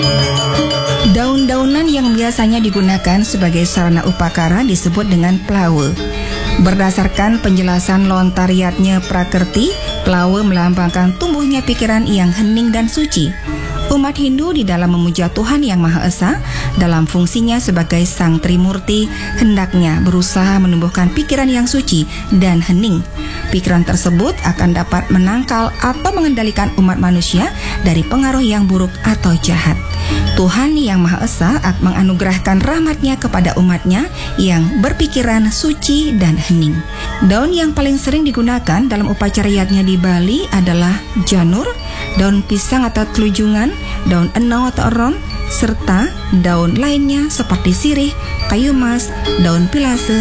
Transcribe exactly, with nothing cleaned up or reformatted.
Daun-daunan yang biasanya digunakan sebagai sarana upakara disebut dengan plawe. Berdasarkan penjelasan Lontariatnya Prakerti, plawe melambangkan tumbuhnya pikiran yang hening dan suci. Umat Hindu di dalam memuja Tuhan Yang Maha Esa dalam fungsinya sebagai Sang Trimurti hendaknya berusaha menumbuhkan pikiran yang suci dan hening. Pikiran tersebut akan dapat menangkal atau mengendalikan umat manusia dari pengaruh yang buruk atau jahat. Tuhan Yang Maha Esa akan menganugerahkan rahmat-Nya kepada umat-Nya yang berpikiran suci dan hening. Daun yang paling sering digunakan dalam upacaranya di Bali adalah janur, daun pisang atau telujungan, daun enau atau eron, serta daun lainnya seperti sirih, kayu mas, daun pilase,